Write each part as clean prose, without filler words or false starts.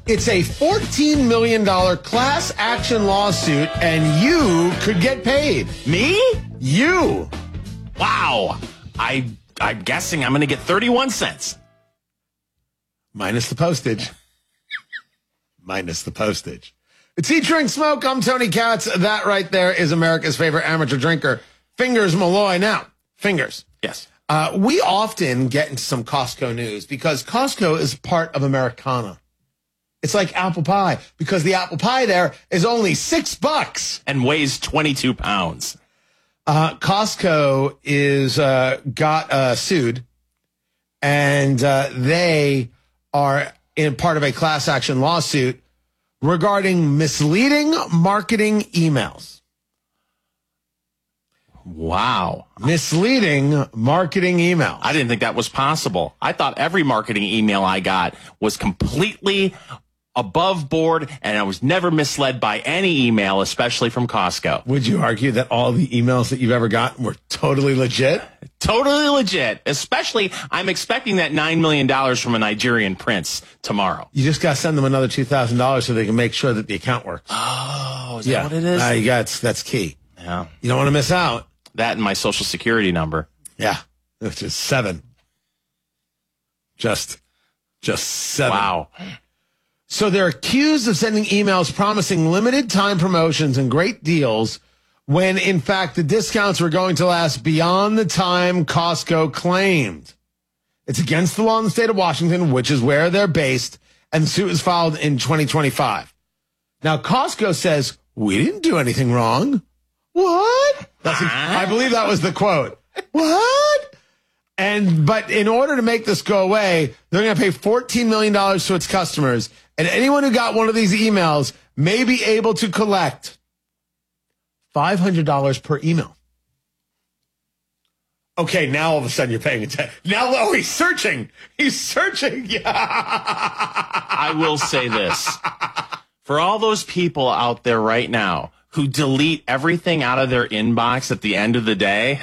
It's a $14 million class action lawsuit, and you could get paid. Me? You. Wow. I'm guessing I'm going to get 31 cents. Minus the postage. Minus the postage. It's Eat, Drink, Smoke. I'm Tony Katz. That right there is America's favorite amateur drinker, Fingers Malloy. Now, Fingers. Yes. We often get into some Costco news because Costco is part of Americana. It's like apple pie because the apple pie there is only $6 and weighs 22 pounds. Costco is got sued, and they are in part of a class action lawsuit regarding misleading marketing emails. Wow. Misleading marketing emails. I didn't think that was possible. I thought every marketing email I got was completely above board, and I was never misled by any email, especially from Costco. Would you argue that all the emails that you've ever gotten were totally legit? Totally legit. Especially, I'm expecting that $9 million from a Nigerian prince tomorrow. You just got to send them another $2,000 so they can make sure that the account works. Oh, is that what it is? You got, that's key. Yeah. You don't want to miss out. That and my social security number. Yeah, which is 7. Just 7. Wow. So they're accused of sending emails promising limited time promotions and great deals when, in fact, the discounts were going to last beyond the time Costco claimed. It's against the law in the state of Washington, which is where they're based, and the suit was filed in 2025. Now, Costco says, we didn't do anything wrong. What? I believe that was the quote. What? But in order to make this go away, they're going to pay $14 million to its customers. And anyone who got one of these emails may be able to collect $500 per email. Okay, now all of a sudden you're paying attention. Now, he's searching. He's searching. Yeah. I will say this. For all those people out there right now who delete everything out of their inbox at the end of the day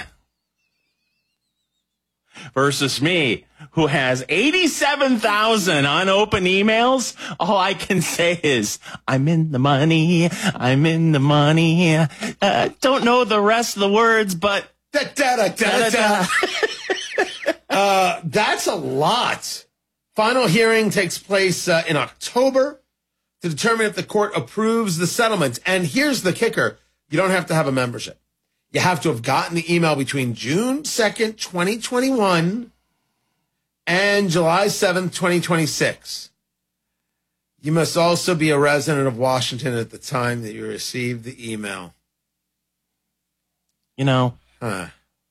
versus me, who has 87,000 unopened emails, all I can say is, I'm in the money. I'm in the money. Don't know the rest of the words, but... That's a lot. Final hearing takes place in October to determine if the court approves the settlement. And here's the kicker. You don't have to have a membership. You have to have gotten the email between June 2nd, 2021 and July 7th, 2026. You must also be a resident of Washington at the time that you received the email. You know, Huh.